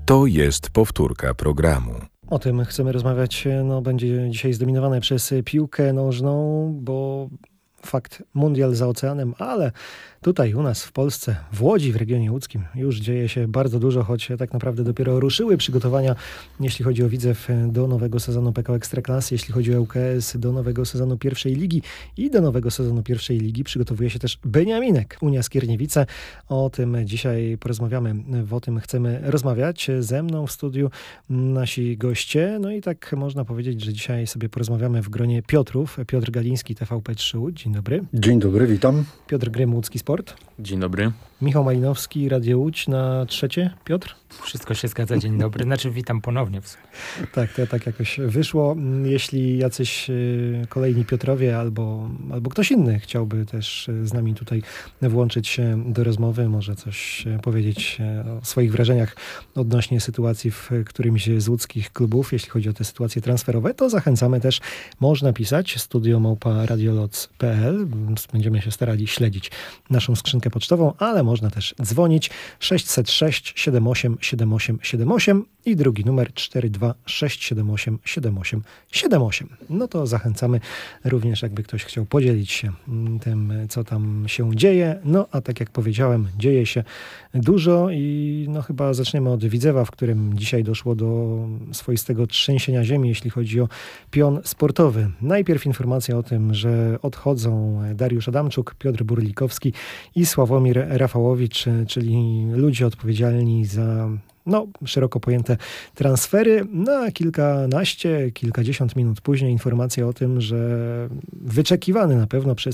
To jest powtórka programu. O tym chcemy rozmawiać, będzie dzisiaj zdominowane przez piłkę nożną, bo fakt mundial za oceanem, ale tutaj u nas w Polsce, w Łodzi, w regionie łódzkim już dzieje się bardzo dużo, choć tak naprawdę dopiero ruszyły przygotowania, jeśli chodzi o Widzew, do nowego sezonu PKO Ekstraklasy, jeśli chodzi o ŁKS, do nowego sezonu pierwszej ligi i do nowego sezonu pierwszej ligi przygotowuje się też Beniaminek, Unia Skierniewice. O tym dzisiaj porozmawiamy, o tym chcemy rozmawiać. Ze mną w studiu nasi goście, no i tak można powiedzieć, że dzisiaj sobie porozmawiamy w gronie Piotrów. Piotr Galiński, TVP3 Łódź. Dzień dobry. Dzień dobry, witam. Piotr Grym, Łódzki Sport. Dzień dobry. Michał Malinowski, Radio Łódź na trzecie. Piotr? Wszystko się zgadza, dzień dobry. Znaczy witam ponownie. Tak, to tak jakoś wyszło. Jeśli jacyś kolejni Piotrowie albo ktoś inny chciałby też z nami tutaj włączyć się do rozmowy, może coś powiedzieć o swoich wrażeniach odnośnie sytuacji w którymś z łódzkich klubów, jeśli chodzi o te sytuacje transferowe, to zachęcamy też. Można pisać studio@radioloc.pl. Będziemy się starali śledzić naszą skrzynkę pocztową, ale można też dzwonić 606 78 78 78 i drugi numer 42678 7878. No to zachęcamy również, jakby ktoś chciał podzielić się tym, co tam się dzieje. No a tak jak powiedziałem, dzieje się dużo i chyba zaczniemy od Widzewa, w którym dzisiaj doszło do swoistego trzęsienia ziemi, jeśli chodzi o pion sportowy. Najpierw informacja o tym, że odchodzą Dariusz Adamczuk, Piotr Burlikowski i Sławomir Rafałowicz, czyli ludzie odpowiedzialni za szeroko pojęte transfery. A kilkanaście, kilkadziesiąt minut później informacja o tym, że wyczekiwany na pewno przez